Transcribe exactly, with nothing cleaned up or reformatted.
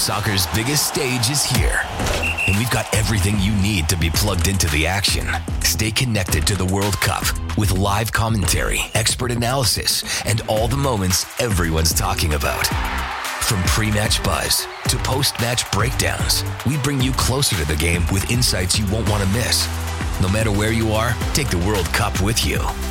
Soccer's biggest stage is here, and we've got everything you need to be plugged into the action. Stay connected to the World Cup with live commentary, expert analysis, and all the moments everyone's talking about. From pre-match buzz to post-match breakdowns, we bring you closer to the game with insights you won't want to miss. No matter where you are, take the World Cup with you.